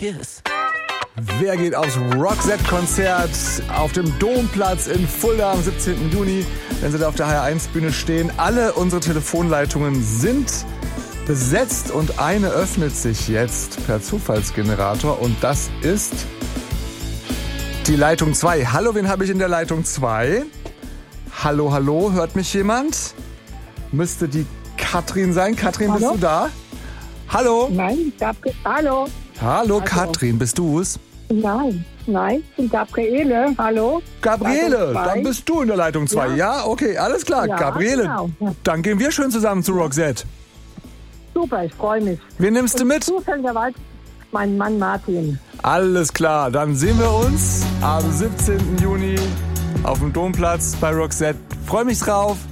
Kiss. Wer geht aufs Roxette-Konzert auf dem Domplatz in Fulda am 17. Juni, wenn Sie da auf der HR1-Bühne stehen? Alle unsere Telefonleitungen sind besetzt und eine öffnet sich jetzt per Zufallsgenerator und das ist die Leitung 2. Hallo, wen habe ich in der Leitung 2? Hallo, hallo, hört mich jemand? Müsste die Katrin sein. Katrin, hallo? Bist du da? Hallo? Nein, hallo. Hallo, Katrin, bist du's? Nein, ich bin Gabriele. Hallo. Gabriele, dann bist du in der Leitung 2. Ja, okay, alles klar. Ja, Gabriele, genau. dann gehen wir schön zusammen zu Roxette. Super, ich freue mich. Wen nimmst du mit? Zufälligerweise mein Mann Martin. Alles klar, dann sehen wir uns am 17. Juni auf dem Domplatz bei Roxette. Freue mich drauf.